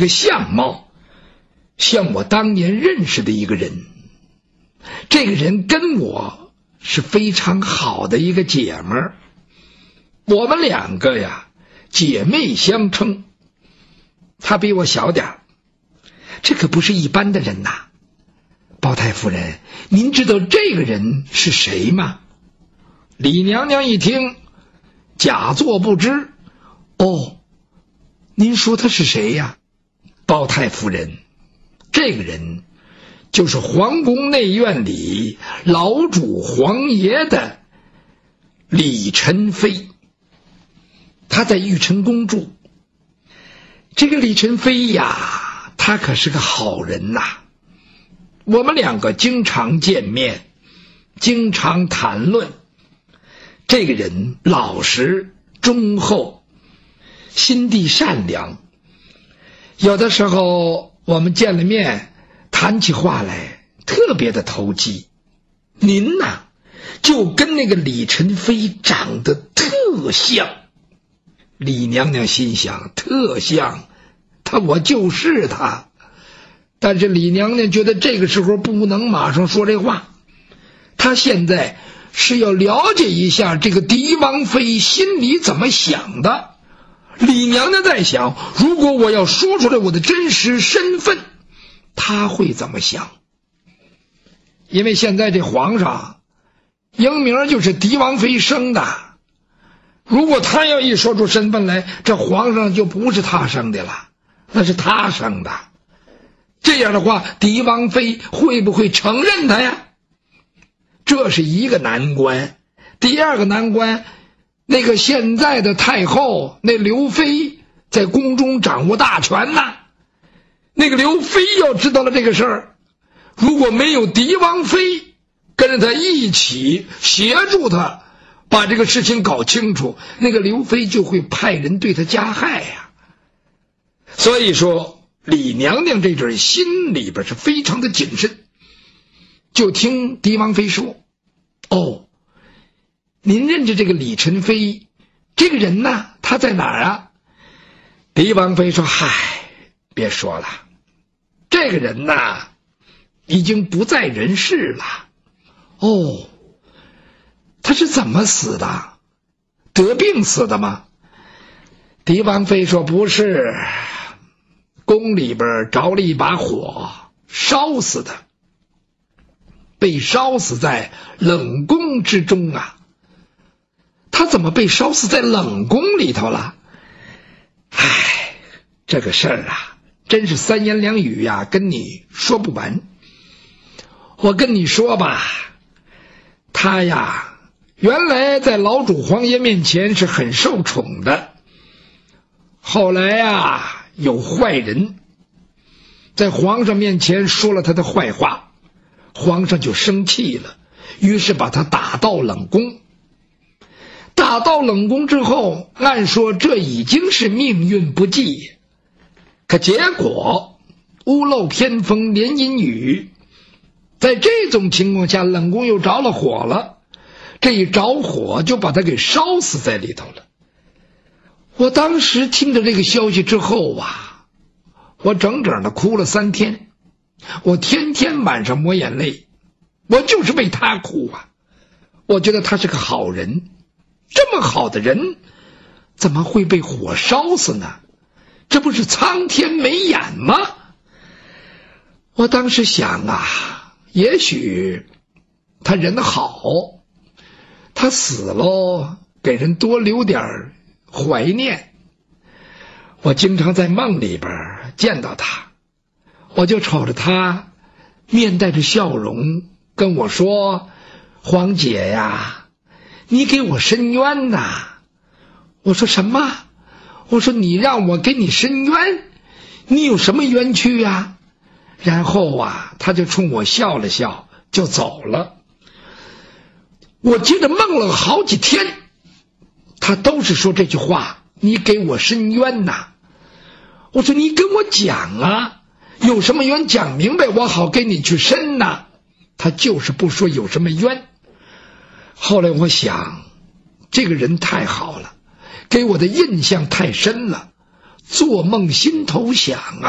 个相貌像我当年认识的一个人，这个人跟我是非常好的一个姐们儿，我们两个呀姐妹相称。她比我小点儿，这可不是一般的人呐。包太夫人，您知道这个人是谁吗？李娘娘一听，假作不知。哦，您说他是谁呀？包太夫人，这个人就是皇宫内院里老主皇爷的李宸妃，他在玉宸宫住。这个李宸妃呀，他可是个好人呐。我们两个经常见面，经常谈论。这个人老实忠厚，心地善良。有的时候我们见了面，谈起话来特别的投机。您呐，就跟那个李宸妃长得特像。李娘娘心想，特像，我就是他。但是李娘娘觉得这个时候不能马上说这话，她现在是要了解一下这个狄王妃心里怎么想的。李娘娘在想，如果我要说出来我的真实身份，她会怎么想？因为现在这皇上英明就是狄王妃生的，如果他要一说出身份来，这皇上就不是他生的了，那是他生的。这样的话，狄王妃会不会承认他呀？这是一个难关。第二个难关，那个现在的太后那刘妃在宫中掌握大权呐。那个刘妃要知道了这个事儿，如果没有狄王妃跟着他一起协助他把这个事情搞清楚，那个刘妃就会派人对他加害呀。所以说李娘娘这阵心里边是非常的谨慎。就听狄王妃说，哦，您认识这个李宸妃这个人呢，他在哪儿啊？狄王妃说，嗨，别说了，这个人呢已经不在人世了。哦，他是怎么死的？得病死的吗？狄王妃说，不是，宫里边着了一把火，烧死的，被烧死在冷宫之中啊。他怎么被烧死在冷宫里头了？唉，这个事儿啊，真是三言两语呀，跟你说不完。我跟你说吧，他呀，原来在老主皇爷面前是很受宠的，后来呀，有坏人在皇上面前说了他的坏话，皇上就生气了，于是把他打到冷宫。打到冷宫之后，按说这已经是命运不济，可结果屋漏偏逢连阴雨，在这种情况下，冷宫又着了火了，这一着火就把他给烧死在里头了。我当时听着这个消息之后啊，我整整的哭了3天，我天天晚上抹眼泪，我就是为他哭啊。我觉得他是个好人，这么好的人怎么会被火烧死呢？这不是苍天没眼吗？我当时想啊，也许他人好，他死了给人多留点怀念。我经常在梦里边见到他，我就瞅着他面带着笑容跟我说，皇姐呀，你给我伸冤呐。我说什么？我说你让我给你伸冤，你有什么冤屈呀？然后啊，他就冲我笑了笑就走了。我接着梦了好几天，他都是说这句话，你给我伸冤呐。我说你跟我讲啊，有什么冤讲明白，我好给你去伸呐。他就是不说有什么冤。后来我想，这个人太好了，给我的印象太深了，做梦心头想啊。